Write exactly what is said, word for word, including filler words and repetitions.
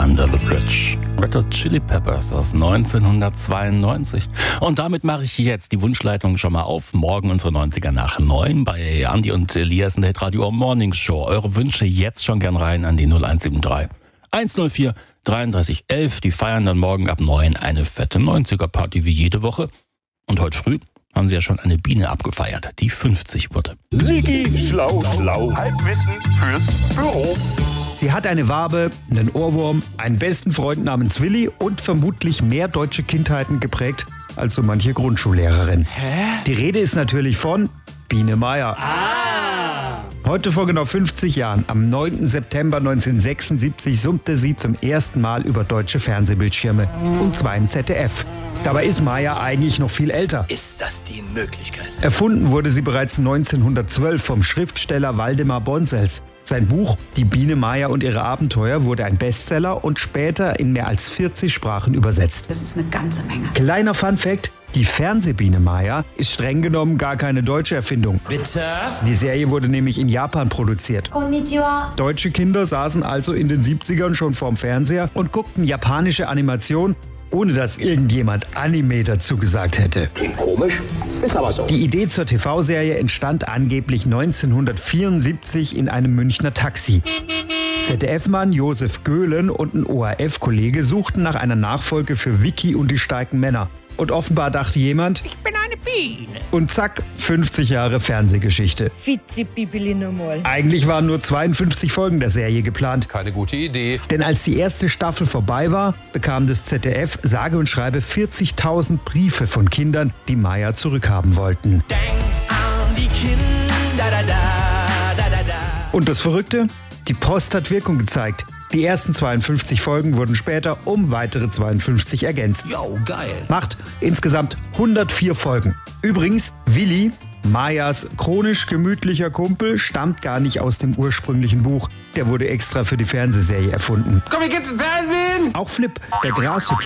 Under the Bridge. Red Hot Chili Peppers aus neunzehnhundertzweiundneunzig. Und damit mache ich jetzt die Wunschleitung schon mal auf. Morgen unsere neunziger nach neun bei Andi und Elias in der Hitradio Morning Show. Eure Wünsche jetzt schon gern rein an die null eins sieben drei eins null vier dreiunddreißig elf. Die feiern dann morgen ab neun eine fette neunziger-Party wie jede Woche. Und heute früh haben sie ja schon eine Biene abgefeiert, die fünfzig wurde. Sigi, schlau, schlau, Halbwissen fürs Büro. Sie hat eine Wabe, einen Ohrwurm, einen besten Freund namens Willi und vermutlich mehr deutsche Kindheiten geprägt als so manche Grundschullehrerin. Hä? Die Rede ist natürlich von Biene Meier. Ah. Heute vor genau fünfzig Jahren, am neunten September neunzehnhundertsechsundsiebzig, summte sie zum ersten Mal über deutsche Fernsehbildschirme. Und zwar im Z D F. Dabei ist Meier eigentlich noch viel älter. Ist das die Möglichkeit? Erfunden wurde sie bereits neunzehnhundertzwölf vom Schriftsteller Waldemar Bonsels. Sein Buch Die Biene Meier und ihre Abenteuer wurde ein Bestseller und später in mehr als vierzig Sprachen übersetzt. Das ist eine ganze Menge. Kleiner Funfact: Die Fernsehbiene Meier ist streng genommen gar keine deutsche Erfindung. Bitte? Die Serie wurde nämlich in Japan produziert. Konnichiwa. Deutsche Kinder saßen also in den siebzigern schon vorm Fernseher und guckten japanische Animation, ohne dass irgendjemand Anime dazu gesagt hätte. Klingt komisch, ist aber so. Die Idee zur T V-Serie entstand angeblich neunzehnhundertvierundsiebzig in einem Münchner Taxi. Z D F-Mann Josef Göhlen und ein O R F-Kollege suchten nach einer Nachfolge für Vicky und die starken Männer. Und offenbar dachte jemand, Ich bin eine Biene. und zack, fünfzig Jahre Fernsehgeschichte. Fizi-Bibili nochmal. Eigentlich waren nur zweiundfünfzig Folgen der Serie geplant. Keine gute Idee. Denn als die erste Staffel vorbei war, bekam das Z D F sage und schreibe vierzigtausend Briefe von Kindern, die Meier zurückhaben wollten. Denk an die Kinder, da, da, da, da, da. Und das Verrückte? Die Post hat Wirkung gezeigt. Die ersten zweiundfünfzig Folgen wurden später um weitere zweiundfünfzig ergänzt. Jo, geil. Macht insgesamt hundertvier Folgen. Übrigens, Willi, Meiers chronisch gemütlicher Kumpel, stammt gar nicht aus dem ursprünglichen Buch. Der wurde extra für die Fernsehserie erfunden. Komm, wir geht's ins Fernsehen! Auch Flip, der Grashüpfer,